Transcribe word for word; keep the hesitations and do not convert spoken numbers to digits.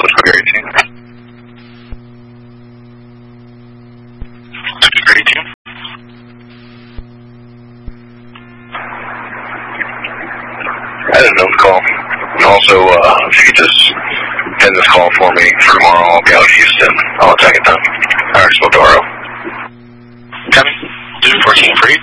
Square eighteen. Square eighteen. I didn't know the call. And also, uh, if you could just end this call for me for tomorrow, I'll be out of Houston. I'll attack it then. Alright, Smodoro. Coming. Two fourteen free.